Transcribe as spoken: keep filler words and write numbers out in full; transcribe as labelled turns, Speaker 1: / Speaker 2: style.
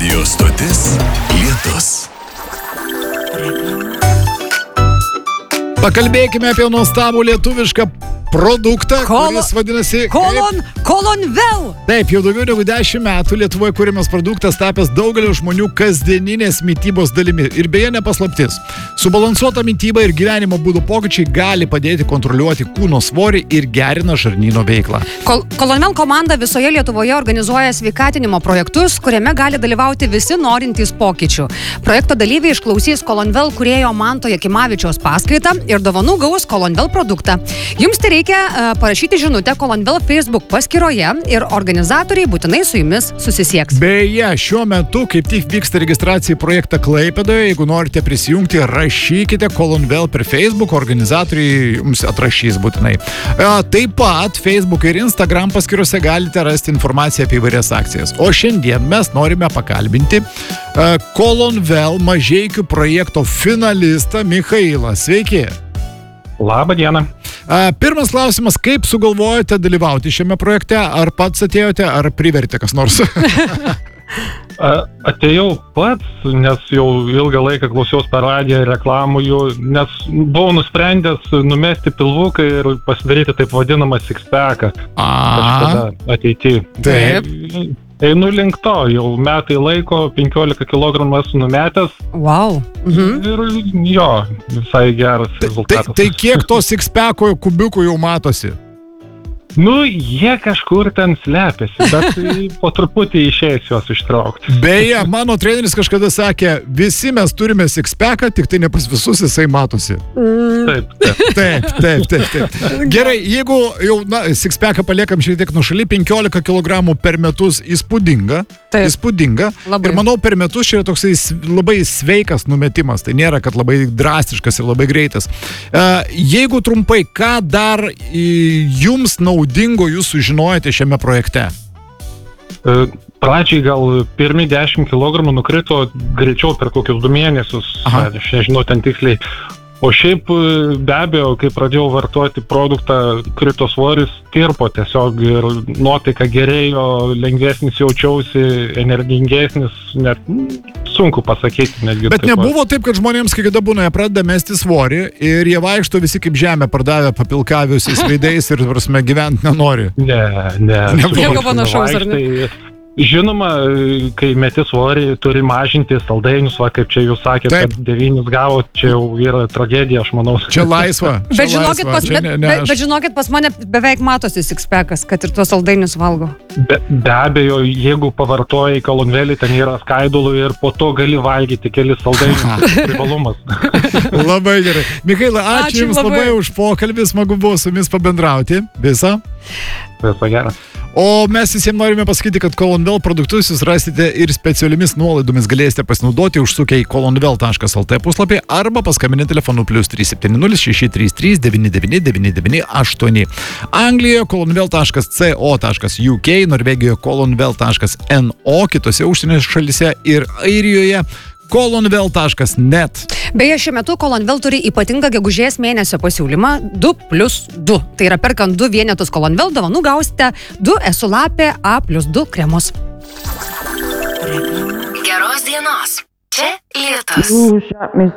Speaker 1: Radio stotis Lietus.
Speaker 2: Pakalbėkime apie nuostabų lietuvišką produktą,
Speaker 3: Kolo-
Speaker 2: kuris vadinasi...
Speaker 3: Kolon, Kolonvel.
Speaker 2: Taip, jau daugiau negu dešimt metų Lietuvoje kuriamas produktas tapęs daugelio žmonių kasdieninės mitybos dalimi. Ir beje, nepaslaptis. Subalansuota mityba ir gyvenimo būdo pokyčiai gali padėti kontroliuoti kūno svorį ir gerina žarnyno veiklą.
Speaker 3: Kol, Kolonvel komanda visoje Lietuvoje organizuoja sveikatinimo projektus, kuriame gali dalyvauti visi norintys pokyčių. Projekto dalyviai išklausys Kolonvel kūrėjo Manto Jakimavičiaus paskaitą ir dovanų gaus Kolonvel produktą. Jums tai reikia uh, parašyti žinutę Kolonvel Facebook paskyroje ir organizatoriai būtinai su jumis susisieks.
Speaker 2: Beje, šiuo metu kaip tik vyksta registracija į projektą Klaipėdoje. Jeigu norite prisijungti, rašykite Kolonvel per Facebook, organizatoriai jums atrašys būtinai. E, taip pat Facebook ir Instagram paskyrose galite rasti informaciją apie įvairias akcijas. O šiandien mes norime pakalbinti e, Kolonvel Mažeikių projekto finalistą Michailą. Sveiki!
Speaker 4: Labą dieną.
Speaker 2: A, pirmas klausimas, kaip sugalvojote dalyvauti šiame projekte? Ar pats atėjote, ar privertė kas nors?
Speaker 4: A, atėjau pats, nes jau ilgą laiką klausiaus per radiją reklamų jų, nes buvau nusprendęs numesti pilvuką ir pasidaryti taip vadinamą six-packą. Kažkada ateity.
Speaker 2: Taip.
Speaker 4: Einu link to, jau metai laiko, penkiolika kilogramų esu numetęs.
Speaker 3: Wow. Mhm.
Speaker 4: Ir jo, visai geras
Speaker 2: Tai,
Speaker 4: rezultatas.
Speaker 2: tai kiek to six-packo kubiukų jau matosi?
Speaker 4: Nu, jie kažkur ten slepiasi, bet po truputį išėjęs juos ištraukti.
Speaker 2: Beje, mano treneris kažkada sakė, visi mes turime six-packą, tik tai ne pas visus jisai matosi.
Speaker 4: Taip, taip.
Speaker 2: Taip, taip, taip, taip. Gerai, jeigu jau na, six-packą paliekam šiek tiek nušaly, penkiolika kilogramų per metus įspūdinga.
Speaker 3: Taip.
Speaker 2: Įspūdinga.
Speaker 3: Labai.
Speaker 2: Ir manau, per metus čia yra toksai s- labai sveikas numetimas. Tai nėra, kad labai drastiškas ir labai greitas. Uh, jeigu trumpai, ką dar į, jums naudingo jūs sužinojate šiame projekte?
Speaker 4: E, Pradžiai gal pirmi dešimt kilogramų nukrito greičiau per kokius du mėnesius,
Speaker 2: Aha.
Speaker 4: aš nežinau ten tiksliai. O šiaip e, be abejo, kai pradėjau vartoti produktą, krito svoris, tirpo tiesiog ir nuotaika gerėjo, lengvesnis jaučiausi, energingesnis, net mm, sunku pasakyti. Netgi
Speaker 2: Bet
Speaker 4: taip
Speaker 2: nebuvo taip, kad žmonėms, kai kada būna, jie pradeda mesti svorį ir jie vaikšto visi kaip žemę pardavę papilkaviusiais veidais ir, prasme, gyventi nenori.
Speaker 4: Ne, ne.
Speaker 2: Nebuvo.
Speaker 4: su-
Speaker 3: Nieko panašaus, ar ne?
Speaker 4: vaikštai. Žinoma, kai meti svorį, turi mažinti saldainius, va, kaip čia jūs sakėte,
Speaker 2: Taip.
Speaker 4: kad devynis gavo, čia jau yra tragedija, aš manau.
Speaker 2: Čia laisva. Čia
Speaker 3: Bet žinokit,
Speaker 2: laisva.
Speaker 3: pas,
Speaker 2: Čia
Speaker 3: bet,
Speaker 2: ne, ne,
Speaker 3: bet,
Speaker 2: aš-
Speaker 3: bet žinokit, pas mane beveik matosi six-packas, kad ir tuos saldainius valgo.
Speaker 4: Be, be abejo, jeigu pavartojai kolonvelį, ten yra skaidulų ir po to gali valgyti kelis saldainius. Privalumas.
Speaker 2: Labai gerai. Michaila, ačiū,
Speaker 3: Ačiū
Speaker 2: Jums labai.
Speaker 3: labai.
Speaker 2: labai už pokalbį, smagu buvo su Jumis pabendrauti. Visą.
Speaker 4: Viso gero.
Speaker 2: O mes visiems norime pasakyti, kad Kolonvel produktus jūs rasite ir specialiomis nuolaidomis galėsite pasinaudoti užsukę į kolonvel taškas lt puslapį arba paskambinę telefonu plius trys septyni nulis šeši trys trys devyni devyni devyni devyni aštuoni. Anglijoje kolonvel taškas co taškas uk, Norvegijoje kolonvel taškas no, kitose užsienio šalyse ir Airijoje kolonvel taškas net.
Speaker 3: Beje, šiuo metu Kolonvel turi ypatingą gegužės mėnesio pasiūlymą du plius du. Tai yra perkant du vienetus Kolonvel dovanų gausite du esulapė A plius du kremus.
Speaker 1: Geros dienos. Čia Lietus.
Speaker 5: You shot me